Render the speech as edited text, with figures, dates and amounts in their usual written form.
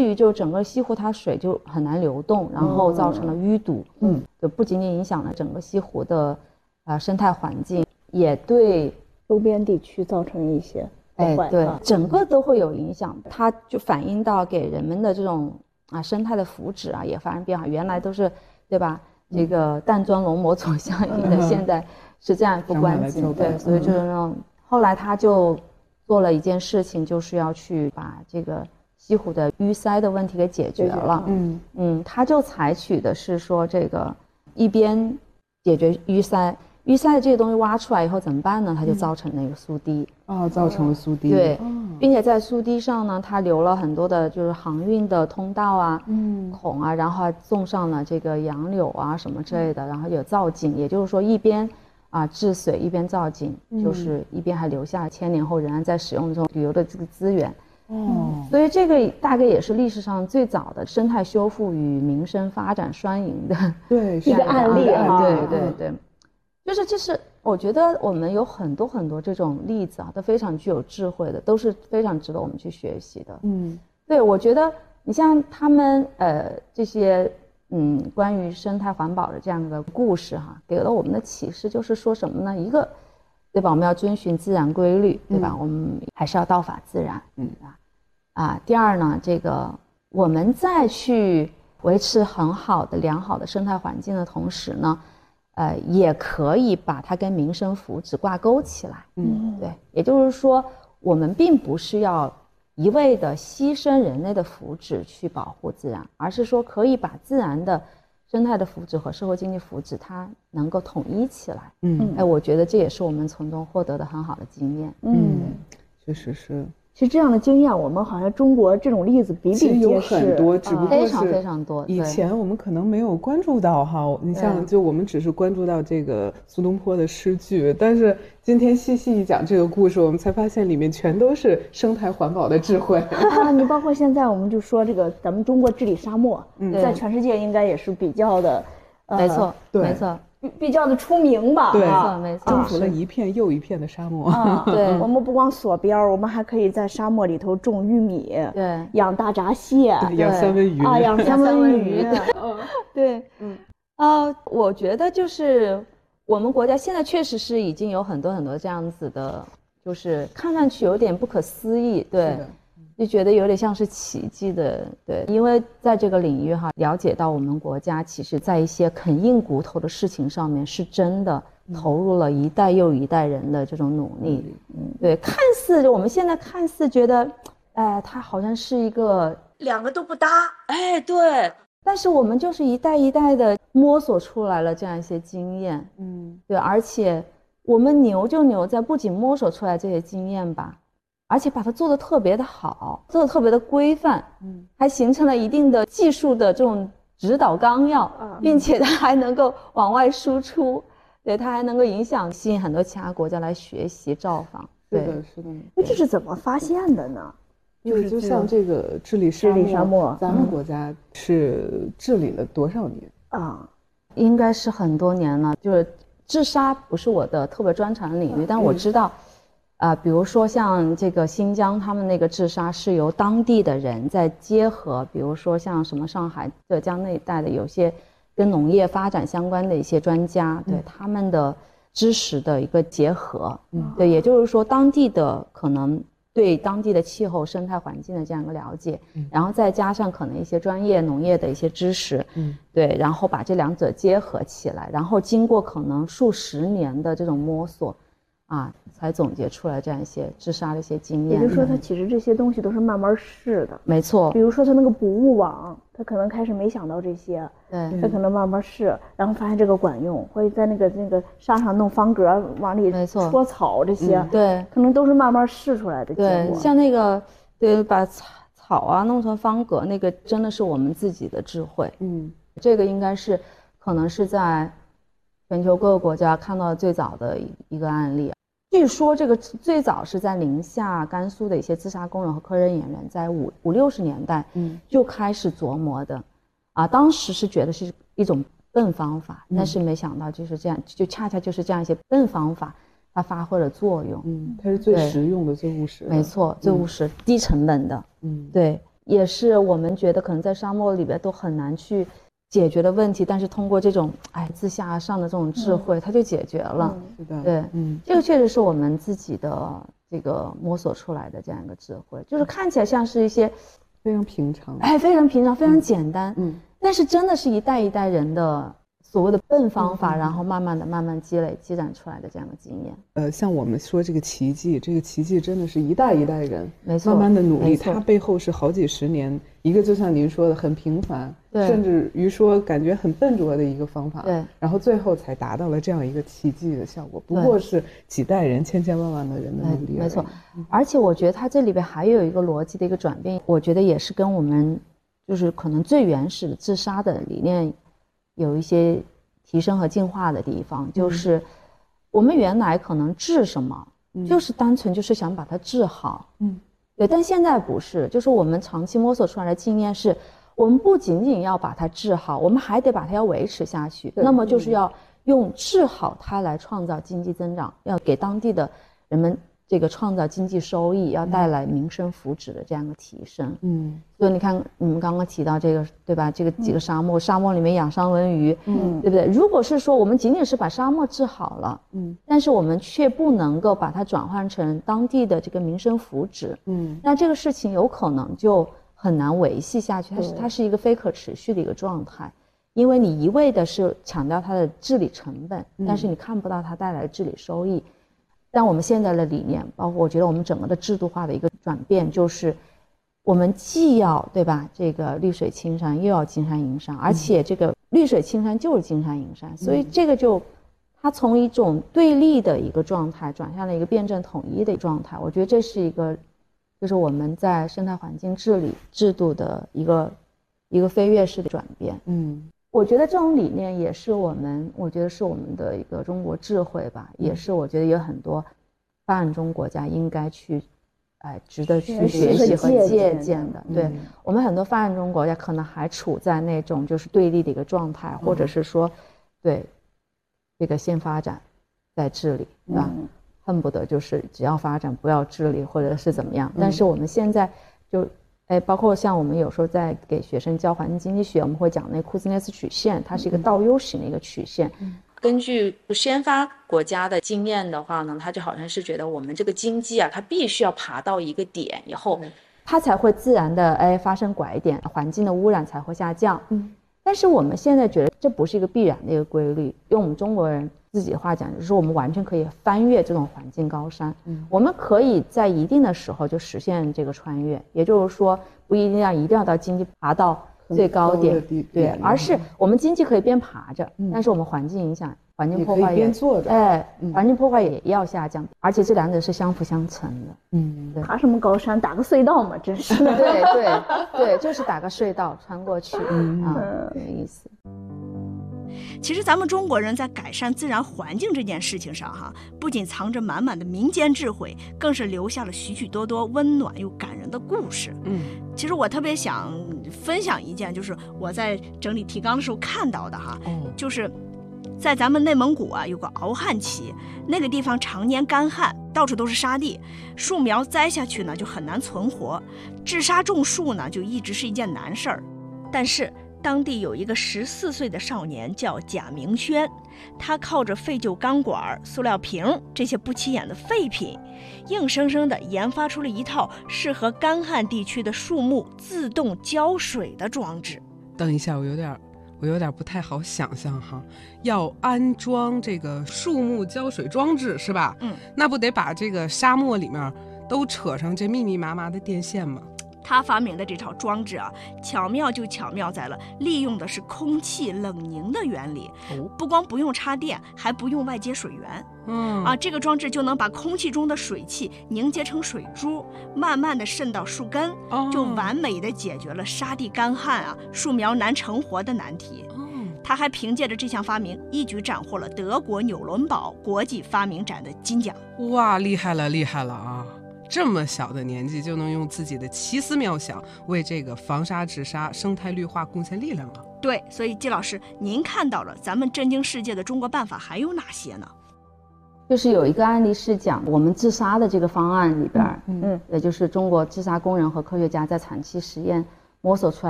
至于就整个西湖它水就很难流动，然后造成了淤堵，就不仅仅影响了整个西湖的生态环境，也对周边地区造成一些破坏， 对，整个都会有影响。它就反映到给人们的这种生态的福祉也发生变化。原来都是对吧？这个淡妆浓抹总相宜的，现在是这样一副观景，对，所以就是那种后来他就做了一件事情，就是要去把这个西湖的淤塞的问题给解决了。他就采取的是说这个一边解决淤塞的这些东西挖出来以后怎么办呢？它就造成那个苏堤造成了苏堤。 对，并且在苏堤上呢，它留了很多的就是航运的通道孔然后还种上了这个杨柳什么之类的，然后有造景，也就是说一边治水一边造景，就是一边还留下千年后仍然在使用这种旅游的这个资源。所以这个大概也是历史上最早的生态修复与民生发展双赢的一个案例对，就是这是我觉得我们有很多很多这种例子都非常具有智慧的，都是非常值得我们去学习的。对，我觉得你像他们这些关于生态环保的这样的故事给了我们的启示就是说什么呢？一个对吧，我们要遵循自然规律，对吧？我们还是要道法自然。第二呢，这个我们在去维持很好的良好的生态环境的同时呢，也可以把它跟民生福祉挂钩起来。对，也就是说，我们并不是要一味的牺牲人类的福祉去保护自然，而是说可以把自然的生态的福祉和社会经济福祉它能够统一起来。我觉得这也是我们从中获得的很好的经验。 确实是。 其实这样的经验，我们好像中国这种例子比比皆是， 有很多，只不过是非常多。 以前我们可能没有关注到你像就我们只是关注到这个苏东坡的诗句，但是今天细细一讲这个故事，我们才发现里面全都是生态环保的智慧。 你包括现在我们就说这个咱们中国治理沙漠，在全世界应该也是比较的， 没错，没错。 比较的出名吧， 对， 没错， 征服了一片又一片的沙漠。 对，我们不光锁标，我们还可以在沙漠里头种玉米， 对， 养大闸蟹， 养三文鱼养三文鱼，对， 我觉得就是我们国家现在确实是已经有很多很多这样子的，就是看上去有点不可思议，对。就觉得有点像是奇迹的，对，因为在这个领域了解到我们国家其实在一些啃硬骨头的事情上面是真的投入了一代又一代人的这种努力。对，看似我们现在看似觉得它好像是一个两个都不搭， 对，但是我们就是一代一代的摸索出来了这样一些经验。对，而且我们牛就牛在不仅摸索出来这些经验吧，而且把它做得特别的好，做得特别的规范，还形成了一定的技术的这种指导纲要，并且它还能够往外输出，对，它还能够吸引很多其他国家来学习造访。 是的，是的。 那这是怎么发现的呢？ 就像这个治理沙漠，咱们国家是治理了多少年应该是很多年了。就是治沙不是我的特别专长的领域，但我知道。比如说像这个新疆，他们那个治沙是由当地的人在结合，比如说像什么上海、浙江那一带的有些跟农业发展相关的一些专家，对他们的知识的一个结合，对，也就是说当地的可能对当地的气候、生态环境的这样一个了解，然后再加上可能一些专业农业的一些知识，对，然后把这两者结合起来，然后经过可能数十年的这种摸索。才总结出来这样一些治沙的一些经验。 也就是说，它其实这些东西都是慢慢试的。 没错。 比如说，它那个捕物网，它可能开始没想到这些， 对， 它可能慢慢试，然后发现这个管用，或者在那个沙上弄方格，往里戳草这些， 对， 可能都是慢慢试出来的结果。 对，像那个，对，把草弄成方格，那个真的是我们自己的智慧。这个应该是可能是在全球各个国家看到最早的一个案例。据说这个最早是在宁夏、甘肃的一些自杀工人和科研人员在五六十年代就开始琢磨的，当时是觉得是一种笨方法，但是没想到就是这样，就恰恰就是这样一些笨方法，它发挥了作用。 它是最实用的、最务实的。 没错，最务实、低成本的。对， 也是我们觉得可能在沙漠里边都很难去解决的问题，但是通过这种自下而上的这种智慧，它就解决了。 是的， 对，这个确实是我们自己的这个摸索出来的这样一个智慧，就是看起来像是一些非常平常， 非常平常，非常简单，但是真的是一代一代人的所谓的笨方法，然后慢慢积攒出来的这样的经验。 像我们说这个奇迹，这个奇迹真的是一代一代人没错慢慢的努力，它背后是好几十年，一个就像您说的很平凡，甚至于说感觉很笨拙的一个方法， 对， 然后最后才达到了这样一个奇迹的效果，不过是几代人千千万万的人的努力。 没错，而且我觉得它这里边还有一个逻辑的一个转变，我觉得也是跟我们就是可能最原始的自杀的理念有一些提升和进化的地方，就是我们原来可能治什么，就是单纯就是想把它治好，对，但现在不是，就是我们长期摸索出来的经验是，我们不仅仅要把它治好，我们还得把它要维持下去，那么就是要用治好它来创造经济增长，要给当地的人们这个创造经济收益，要带来民生福祉的这样一个提升。所以你看你们刚刚提到这个，对吧，这个几个沙漠里面养双文鱼，对不对？如果是说我们仅仅是把沙漠治好了，但是我们却不能够把它转换成当地的这个民生福祉，那这个事情有可能就很难维系下去，它是一个非可持续的一个状态，因为你一味的是强调它的治理成本，但是你看不到它带来的治理收益。但我们现在的理念，包括我觉得我们整个的制度化的一个转变，就是我们既要，对吧，这个绿水青山，又要金山银山，而且这个绿水青山就是金山银山，所以这个就它从一种对立的一个状态转向了一个辩证统一的状态。我觉得这是一个就是我们在生态环境治理制度的一个飞跃式的转变。我觉得这种理念也是我觉得是我们的一个中国智慧吧，也是我觉得有很多发展中国家应该去值得去学习和借鉴的。对，我们很多发展中国家可能还处在那种就是对立的一个状态，或者是说对这个先发展再治理，对吧？恨不得就是只要发展不要治理，或者是怎么样。但是我们现在就包括像我们有时候在给学生教环境经济学，我们会讲那库兹涅茨曲线，它是一个倒 U 型的一个曲线。根据先发国家的经验的话呢，它就好像是觉得我们这个经济啊，它必须要爬到一个点以后，它才会自然的发生拐点，环境的污染才会下降。但是我们现在觉得这不是一个必然的一个规律，用我们中国人自己的话讲，就是我们完全可以翻越这种环境高山，我们可以在一定的时候就实现这个穿越，也就是说不一定要到经济爬到最高点，对，而是我们经济可以边爬着，但是我们环境影响、环境破坏边做着， 环境破坏也要下降，而且这两者是相辅相成的。 对，爬什么高山，打个隧道嘛，真是。 对，就是打个隧道穿过去，有意思。 其实咱们中国人在改善自然环境这件事情上不仅藏着满满的民间智慧，更是留下了许许多多温暖又感人的故事。其实我特别想分享一件，就是我在整理提纲的时候看到的就是在咱们内蒙古有个敖汉旗，那个地方常年干旱，到处都是沙地，树苗栽下去呢就很难存活，治沙种树呢就一直是一件难事儿。但是当地有一个14岁的少年叫贾明轩，他靠着废旧钢管、塑料瓶这些不起眼的废品，硬生生地研发出了一套适合干旱地区的树木自动浇水的装置。 等一下，我有点不太好想象要安装这个树木浇水装置是吧？那不得把这个沙漠里面都扯上这密密麻麻的电线吗？ 他发明的这套装置巧妙在了利用的是空气冷凝的原理，不光不用插电，还不用外接水源。这个装置就能把空气中的水汽凝结成水珠，慢慢的渗到树根，就完美的解决了沙地干旱树苗难成活的难题。他还凭借着这项发明一举斩获了德国纽伦堡国际发明展的金奖。 哇，厉害了啊！这么小的年纪就能用自己的奇思妙想为这个防沙治沙、生态绿化贡献力量了。 对，所以季老师，您看到了咱们震惊世界的中国办法还有哪些呢？ 就是有一个案例是讲我们自杀的这个方案里边，也就是中国自杀工人和科学家在产期实验摸索出来